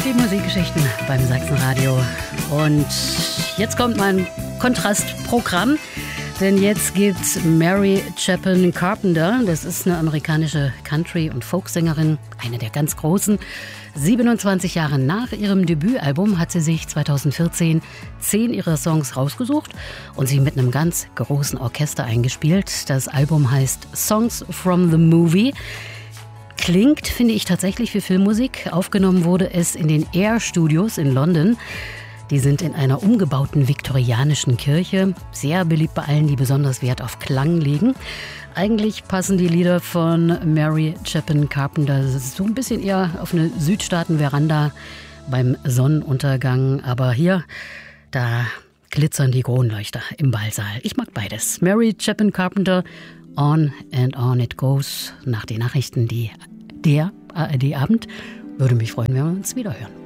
Die Musikgeschichten beim Sachsenradio. Und jetzt kommt mein Kontrastprogramm, denn jetzt gibt's Mary Chapin Carpenter. Das ist eine amerikanische Country- und Folksängerin, eine der ganz großen. 27 Jahre nach ihrem Debütalbum hat sie sich 2014 10 ihrer Songs rausgesucht und sie mit einem ganz großen Orchester eingespielt. Das Album heißt Songs from the Movie. Klingt, finde ich, tatsächlich wie Filmmusik. Aufgenommen wurde es in den Air Studios in London. Die sind in einer umgebauten viktorianischen Kirche. Sehr beliebt bei allen, die besonders Wert auf Klang legen. Eigentlich passen die Lieder von Mary Chapin Carpenter so ein bisschen eher auf eine Südstaaten-Veranda beim Sonnenuntergang. Aber hier, da glitzern die Kronleuchter im Ballsaal. Ich mag beides. Mary Chapin Carpenter, On and On It Goes. Nach den Nachrichten, der ARD-Abend. Würde mich freuen, wenn wir uns wieder hören.